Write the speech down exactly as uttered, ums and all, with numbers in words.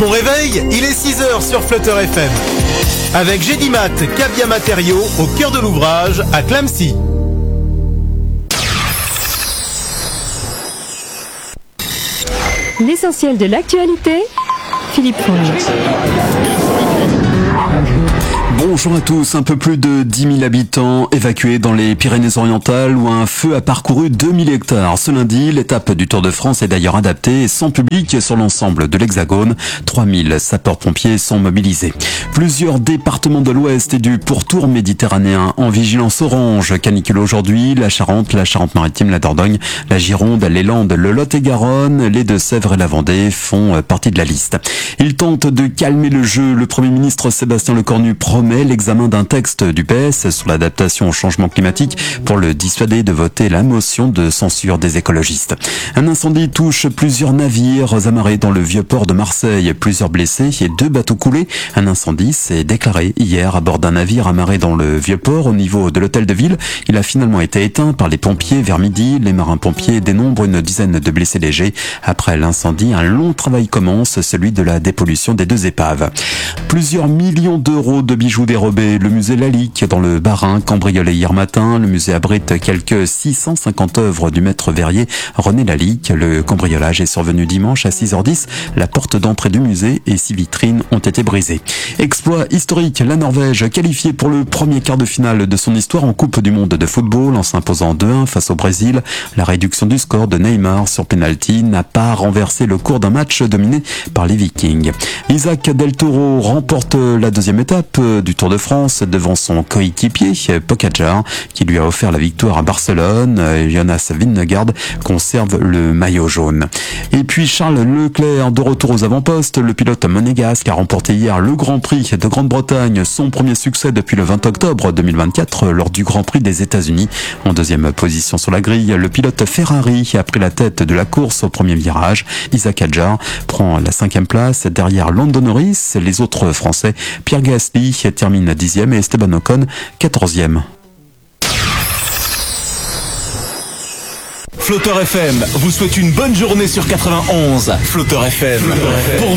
Bon réveil, il est six heures sur Flutter F M. Avec Gédimat, Cabia Matériaux, au cœur de l'ouvrage, à Clamecy. L'essentiel de l'actualité, Philippe Fournier. Bonjour à tous. Un peu plus de dix mille habitants évacués dans les Pyrénées-Orientales où un feu a parcouru deux mille hectares. Ce lundi, l'étape du Tour de France est d'ailleurs adaptée, sans public sur l'ensemble de l'Hexagone. trois mille sapeurs-pompiers sont mobilisés. Plusieurs départements de l'Ouest et du pourtour méditerranéen en vigilance orange. Canicule aujourd'hui, la Charente, la Charente-Maritime, la Dordogne, la Gironde, les Landes, le Lot-et-Garonne, les Deux-Sèvres et la Vendée font partie de la liste. Il tente de calmer le jeu. Le Premier ministre Sébastien Lecornu promet l'examen d'un texte du P S sur l'adaptation au changement climatique pour le dissuader de voter la motion de censure des écologistes. Un incendie touche plusieurs navires amarrés dans le vieux port de Marseille. Plusieurs blessés et deux bateaux coulés. Un incendie s'est déclaré hier à bord d'un navire amarré dans le vieux port au niveau de l'hôtel de ville. Il a finalement été éteint par les pompiers vers midi. Les marins-pompiers dénombrent une dizaine de blessés légers. Après l'incendie, un long travail commence, celui de la dépollution des deux épaves. Plusieurs millions d'euros de bijoux dérobés. Le musée Lalique dans le Bas-Rhin cambriolé hier matin. Le musée abrite quelques six cent cinquante œuvres du maître verrier René Lalique. Le cambriolage est survenu dimanche à six heures dix. La porte d'entrée du musée et six vitrines ont été brisées. Exploit historique, la Norvège qualifiée pour le premier quart de finale de son histoire en Coupe du Monde de football en s'imposant deux un face au Brésil. La réduction du score de Neymar sur penalty n'a pas renversé le cours d'un match dominé par les Vikings. Isaac Del Toro remporte la deuxième étape du Tour de France devant son coéquipier Pogačar qui lui a offert la victoire à Barcelone. Jonas Vingegaard conserve le maillot jaune. Et puis Charles Leclerc de retour aux avant-postes. Le pilote monégasque a remporté hier le Grand Prix de Grande-Bretagne, son premier succès depuis le vingt octobre deux mille vingt-quatre lors du Grand Prix des États-Unis. En deuxième position sur la grille, le pilote Ferrari a pris la tête de la course au premier virage. Isaac Hadjar prend la cinquième place derrière Lando Norris. Les autres Français, Pierre Gasly termine dixième et Esteban Ocon quatorzième. Flutter F M vous souhaite une bonne journée sur quatre-vingt-onze. Flutter F M. Pour